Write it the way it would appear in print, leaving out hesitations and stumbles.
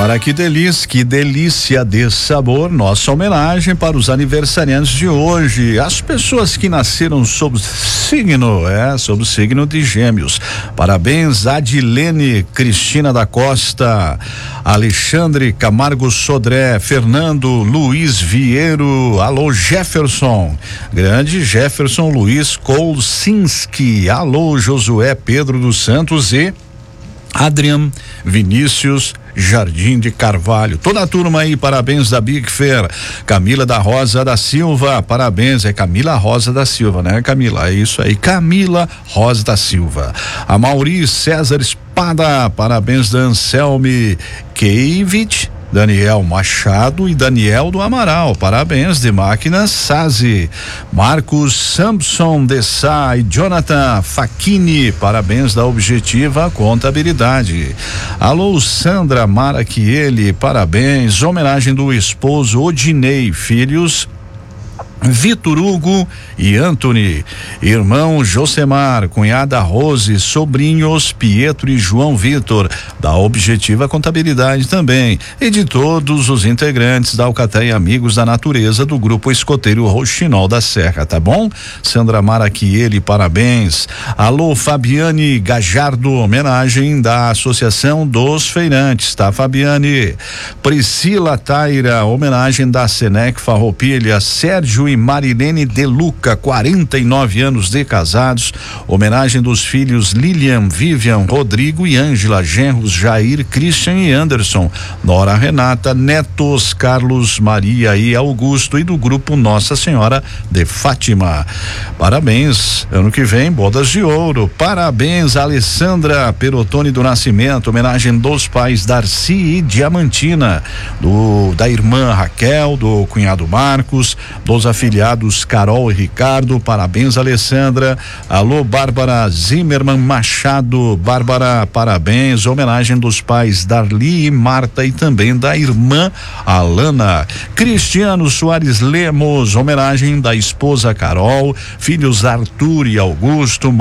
Para que delícia de sabor, nossa homenagem para os aniversariantes de hoje, as pessoas que nasceram sob o signo de Gêmeos. Parabéns, Adilene Cristina da Costa, Alexandre Camargo Sodré, Fernando Luiz Vieiro, alô Jefferson, grande Jefferson Luiz Kolsinski, alô Josué Pedro dos Santos e Adrian Vinícius Jardim de Carvalho, toda a turma aí, parabéns da Big Fair. Camila da Rosa da Silva, parabéns, é Camila Rosa da Silva, né, Camila? É isso aí, Camila Rosa da Silva. A Mauri César Espada, parabéns da Anselme Keivic, Daniel Machado e Daniel do Amaral, parabéns de Máquinas Sazi. Marcos Samson de Sá e Jonathan Facchini, parabéns da Objetiva Contabilidade. Alô Sandra Maraquiele, parabéns, homenagem do esposo Odinei Filhos, Vitor Hugo e Anthony, irmão Josemar, cunhada Rose, sobrinhos Pietro e João Vitor, da Objetiva Contabilidade também, e de todos os integrantes da Alcatel Amigos da Natureza do Grupo Escoteiro Roxinol da Serra, tá bom? Sandra Maraquiele, parabéns. Alô Fabiane Gajardo, homenagem da Associação dos Feirantes, tá, Fabiane? Priscila Taira, homenagem da Senec Farroupilha. Sérgio e Marilene De Luca, 49 anos de casados, homenagem dos filhos Lilian, Vivian, Rodrigo e Ângela, genros Jair, Christian e Anderson, nora Renata, netos Carlos, Maria e Augusto, e do grupo Nossa Senhora de Fátima. Parabéns, ano que vem bodas de ouro. Parabéns, Alessandra Perotone do Nascimento, homenagem dos pais Darcy e Diamantina, da irmã Raquel, do cunhado Marcos, dos afiliados Carol e Ricardo, parabéns, Alessandra. Alô Bárbara Zimmermann Machado, Bárbara, parabéns, homenagem dos pais Darli e Marta e também da irmã Alana. Cristiano Soares Lemos, homenagem da esposa Carol, filhos Arthur e Augusto,